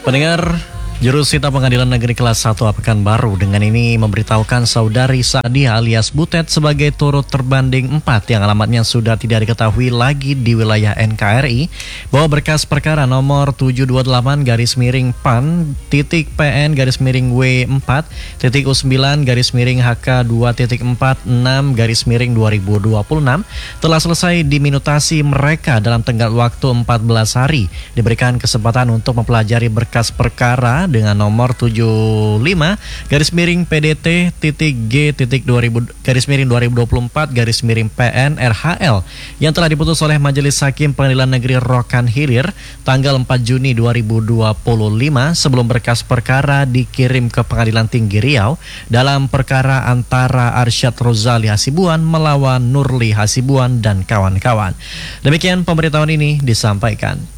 Pendengar, Jurusita Pengadilan Negeri Kelas 1 Pekanbaru dengan ini memberitahukan saudari Sadia alias Butet sebagai turut terbanding 4 yang alamatnya sudah tidak diketahui lagi di wilayah NKRI bahwa berkas perkara nomor 728-PN-W4.PN-HK2.46-2026 telah selesai diminutasi mereka dalam tenggat waktu 14 hari. Diberikan kesempatan untuk mempelajari berkas perkara dengan nomor 75-G-2024-PN-RHL yang telah diputus oleh Majelis Hakim Pengadilan Negeri Rokan Hilir tanggal 4 Juni 2025 sebelum berkas perkara dikirim ke Pengadilan Tinggi Riau dalam perkara antara Arsyad Rozali Hasibuan melawan Nurli Hasibuan dan kawan-kawan. Demikian pemberitahuan ini disampaikan.